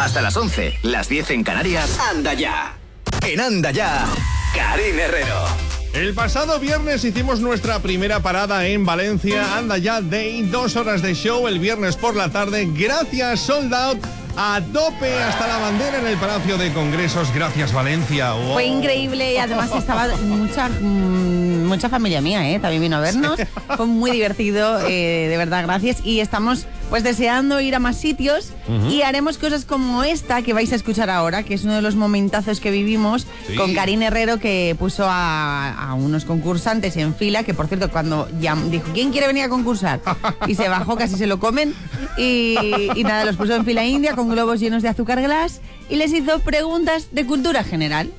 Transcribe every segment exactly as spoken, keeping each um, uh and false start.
Hasta las once, las diez en Canarias. Anda ya. En Anda ya, Karine Herrero. El pasado viernes hicimos nuestra primera parada en Valencia. Anda ya Day, dos horas de show el viernes por la tarde. Gracias, sold out. A tope hasta la bandera en el Palacio de Congresos. Gracias, Valencia. Wow. Fue increíble y además estaba mucha mmm, mucha familia mía, ¿eh? También vino a vernos. Sí. Fue muy divertido, eh, de verdad, gracias. Y estamos pues deseando ir a más sitios uh-huh. y haremos cosas como esta que vais a escuchar ahora, que es uno de los momentazos que vivimos sí. con Karine Herrero, que puso a, a unos concursantes en fila, que por cierto cuando ya dijo ¿quién quiere venir a concursar? Y se bajó, casi se lo comen y, y nada, los puso en fila india con globos llenos de azúcar glass y les hizo preguntas de cultura general.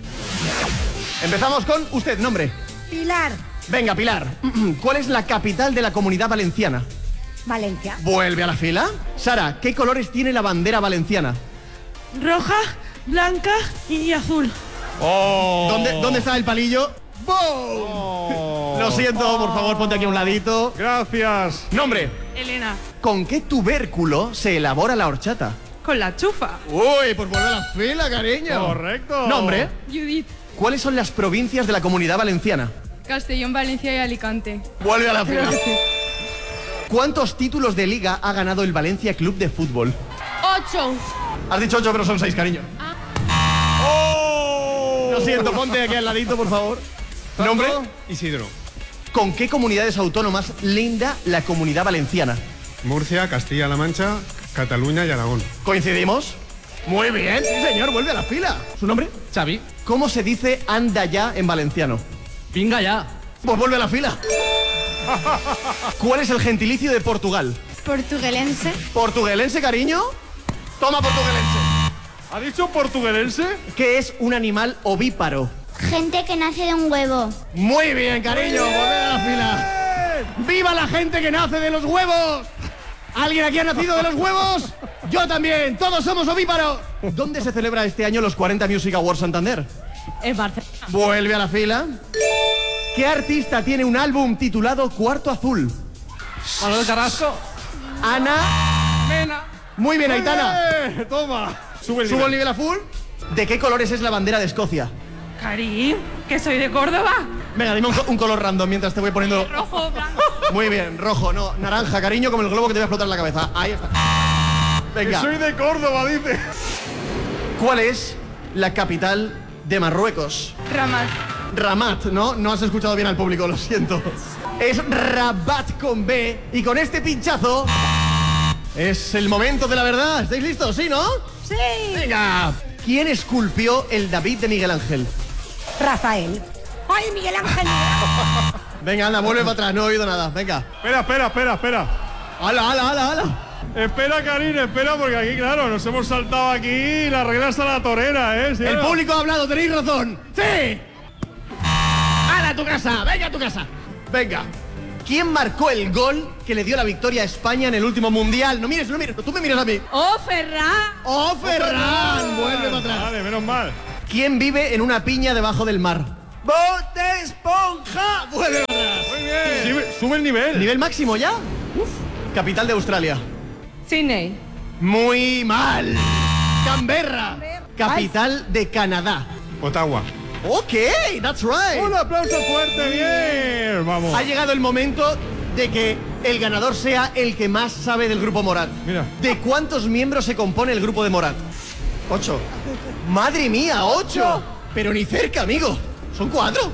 Empezamos con usted, nombre. Pilar. Venga, Pilar, ¿cuál es la capital de la Comunidad Valenciana? Valencia. Vuelve a la fila. Sara, ¿qué colores tiene la bandera valenciana? Roja, blanca y azul. Oh. ¿Dónde, ¿Dónde está el palillo? ¡Boom! Oh. Lo siento, por favor, ponte aquí a un ladito. Gracias. Nombre. Elena. ¿Con qué tubérculo se elabora la horchata? Con la chufa. Uy, pues vuelve a la fila, cariño. Correcto. Nombre. Judith. ¿Cuáles son las provincias de la Comunidad Valenciana? Castellón, Valencia y Alicante. Vuelve a la fila. ¿Cuántos títulos de liga ha ganado el Valencia Club de Fútbol? Ocho. Has dicho ocho, pero son seis, cariño. Ah. ¡Oh! Lo siento, ponte aquí al ladito, por favor. ¿Nombre? Isidro. ¿Con qué comunidades autónomas linda la Comunidad Valenciana? Murcia, Castilla-La Mancha, Cataluña y Aragón. ¿Coincidimos? Muy bien, sí señor, vuelve a la fila. ¿Su nombre? Xavi. ¿Cómo se dice anda ya en valenciano? Venga ya. Pues vuelve a la fila. ¿Cuál es el gentilicio de Portugal? Portuguelense. ¿Portuguelense, cariño? Toma, portuguelense. ¿Ha dicho portuguelense? ¿Qué es un animal ovíparo? Gente que nace de un huevo. Muy bien, cariño, vuelve a la fila. ¡Viva la gente que nace de los huevos! ¿Alguien aquí ha nacido de los huevos? Yo también, todos somos ovíparos. ¿Dónde se celebra este año los cuarenta Music Awards Santander? En Barcelona. Vuelve a la fila. ¿Qué artista tiene un álbum titulado Cuarto Azul? Manuel Carrasco. Ana Mena. Muy bien, Aitana. ¡Eh! Toma. Sube el ¿Subo el nivel. nivel a full? ¿De qué colores es la bandera de Escocia? Karim, que soy de Córdoba. Venga, dime un, co- un color random mientras te voy poniendo... Rojo, blanco. Muy bien, rojo, no, naranja, cariño, como el globo que te voy a explotar en la cabeza. Ahí está. Que Venga. soy de Córdoba, dice. ¿Cuál es la capital de Marruecos? Ramat. Ramat, ¿no? No has escuchado bien al público, lo siento. Es Rabat con B. Y con este pinchazo... Es el momento de la verdad. ¿Estáis listos? ¿Sí, no? Sí. Venga. ¿Quién esculpió el David de Miguel Ángel? Rafael. Ay, Miguel Ángel. Venga, anda, vuelve para atrás, no he oído nada. Venga. Espera, espera, espera, espera. ¡Hala, hala, hala, hala! Espera, Karine, espera, porque aquí, claro, nos hemos saltado aquí las reglas a la torera, ¿eh? ¿Sí El o no? público ha hablado, tenéis razón. ¡Sí! ¡Hala a tu casa! ¡Venga a tu casa! Venga. ¿Quién marcó el gol que le dio la victoria a España en el último mundial? No mires, no mires, tú me miras a mí. Oh, Ferran. ¡Oh, Ferran! Vuelve para atrás. Vale, menos mal. ¿Quién vive en una piña debajo del mar? ¡Bob Esponja! Vuelve para atrás. Muy bien. Sube, sube el nivel. ¿Nivel máximo ya? Uf. Capital de Australia. Sydney. Muy mal. Canberra. Capital de Canadá. Ottawa. Ok, that's right. Un aplauso fuerte, bien. Vamos. Ha llegado el momento de que el ganador sea el que más sabe del grupo Morat. Mira. ¿De cuántos miembros se compone el grupo de Morat? Ocho. Madre mía, ocho. Pero ni cerca, amigo. Son cuatro.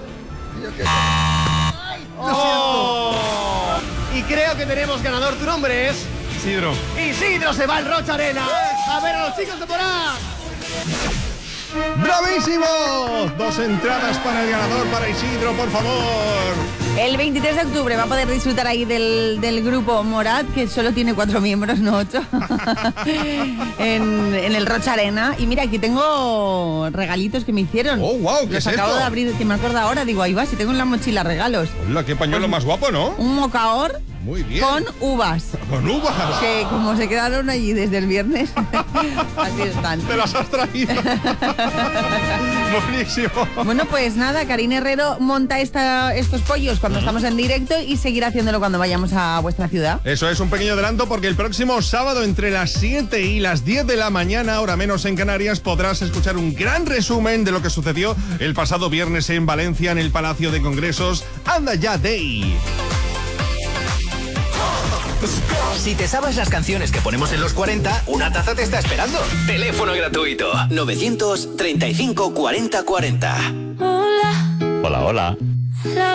Oh. Y creo que tenemos ganador. Tu nombre es... Isidro. Isidro se va al Rocha Arena a ver a los chicos de Morat. ¡Bravísimo! Dos entradas para el ganador, para Isidro, por favor. El veintitrés de octubre va a poder disfrutar ahí del, del grupo Morat, que solo tiene cuatro miembros, no ocho, en, en el Rocha Arena. Y mira, aquí tengo regalitos que me hicieron. Oh, wow, ¿qué Los es acabo esto? de abrir, que me acuerdo ahora. Digo, ahí va, si tengo en la mochila regalos. Hola, qué pañuelo más guapo, ¿no? Un mocaor Muy bien. Con uvas. Con uvas. Que como se quedaron allí desde el viernes, así están. Te las has traído. Buenísimo. Bueno, pues nada, Karina Herrero monta esta, estos pollos cuando estamos en directo y seguirá haciéndolo cuando vayamos a vuestra ciudad. Eso es un pequeño adelanto porque el próximo sábado entre las siete y las diez de la mañana, hora menos en Canarias, podrás escuchar un gran resumen de lo que sucedió el pasado viernes en Valencia en el Palacio de Congresos Anda Ya Day. Si te sabes las canciones que ponemos en los cuarenta, una taza te está esperando. Teléfono gratuito novecientos treinta y cinco cuarenta cuarenta. Hola. Hola, hola. La